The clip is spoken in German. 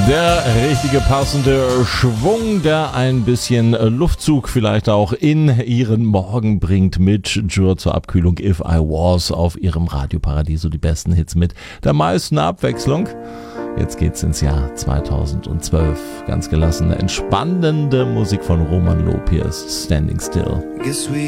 Der richtige passende Schwung, der ein bisschen Luftzug vielleicht auch in Ihren Morgen bringt mit Jur zur Abkühlung If I Was auf Ihrem Radio Paradiso. Die besten Hits mit der meisten Abwechslung. Jetzt geht's ins Jahr 2012. Ganz gelassene, entspannende Musik von Roman Lob. Hier ist Standing Still.